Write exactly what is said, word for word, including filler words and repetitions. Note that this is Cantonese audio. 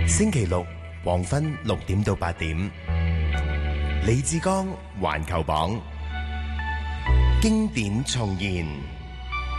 星期六黃昏六點到八點，李志剛環球榜經典重現。